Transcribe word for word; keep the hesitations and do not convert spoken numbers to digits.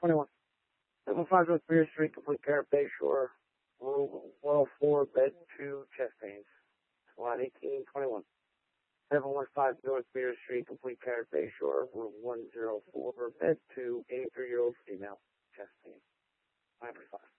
twenty-one. seven five North Beer Street, complete care of Bayshore, room one oh four, bed two, chest pains. Squad eighteen twenty-one. seven one five North Beer Street, complete care of Bayshore, room one oh four, bed two, eighty-three-year-old female, chest pain. five five.